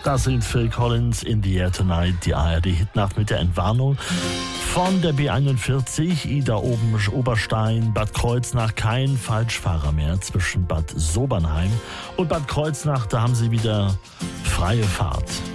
Das sind Phil Collins, In the Air Tonight, die ARD-Hitnacht mit der Entwarnung von der B41, Ida-Oberstein, Bad Kreuznach, kein Falschfahrer mehr zwischen Bad Sobernheim und Bad Kreuznach, da haben sie wieder freie Fahrt.